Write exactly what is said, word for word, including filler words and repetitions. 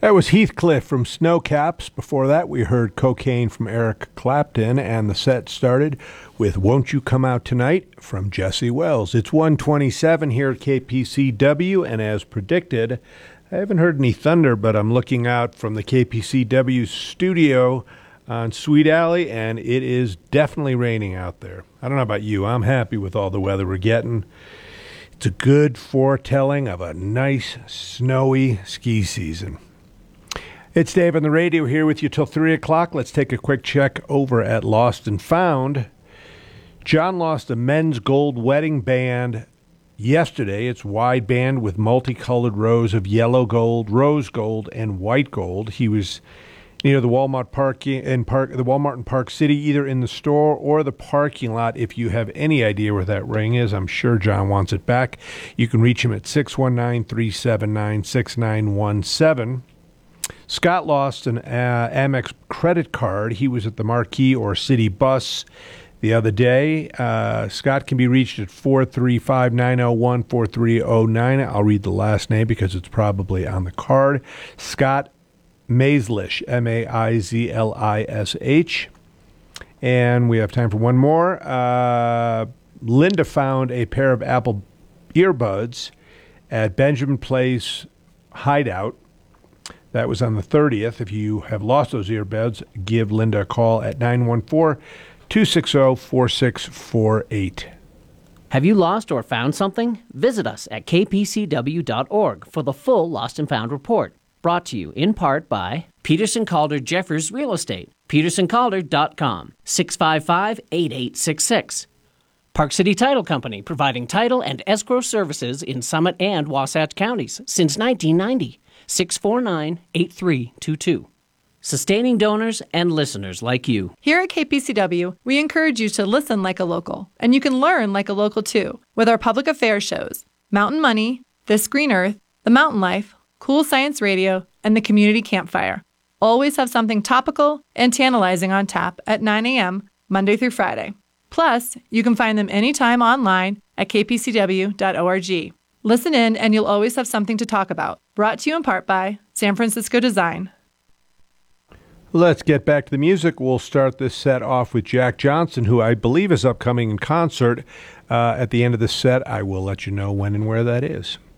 That was Heathcliff from Snowcaps. Before that, we heard Cocaine from Eric Clapton, and the set started with Won't You Come Out Tonight from Jesse Wells. It's one twenty-seven here at K P C W, and as predicted, I haven't heard any thunder, but I'm looking out from the K P C W studio on Sweet Alley, and it is definitely raining out there. I don't know about you. I'm happy with all the weather we're getting. It's a good foretelling of a nice, snowy ski season. It's Dave on the radio here with you till three o'clock. Let's take a quick check over at Lost and Found. John lost a men's gold wedding band yesterday. It's wide band with multicolored rows of yellow gold, rose gold, and white gold. He was near the Walmart Park in Park, the Walmart in Park City, either in the store or the parking lot. If you have any idea where that ring is, I'm sure John wants it back. You can reach him at six one nine, three seven nine, six nine one seven. Scott lost an uh, Amex credit card. He was at the Marquee or City Bus the other day. Uh, Scott can be reached at four three five, nine oh one, four three oh nine. I'll read the last name because it's probably on the card. Scott Maizlish, M A I Z L I S H. And we have time for one more. Uh, Linda found a pair of Apple earbuds at Benjamin Place Hideout. That was on the thirtieth. If you have lost those earbuds, give Linda a call at nine one four, two six zero, four six four eight. Have you lost or found something? Visit us at k p c w dot org for the full Lost and Found report. Brought to you in part by Peterson Calder Jeffers Real Estate, peterson calder dot com, six five five, eight eight six six. Park City Title Company, providing title and escrow services in Summit and Wasatch counties since nineteen ninety. six four nine, eight three two two. Sustaining donors and listeners like you. Here at K P C W, we encourage you to listen like a local, and you can learn like a local too with our public affairs shows, Mountain Money, This Green Earth, The Mountain Life, Cool Science Radio, and the Community Campfire. Always have something topical and tantalizing on tap at nine a.m. Monday through Friday. Plus, you can find them anytime online at k p c w dot org. Listen in and you'll always have something to talk about. Brought to you in part by San Francisco Design. Let's get back to the music. We'll start this set off with Jack Johnson, who I believe is upcoming in concert. Uh, at the end of the set, I will let you know when and where that is.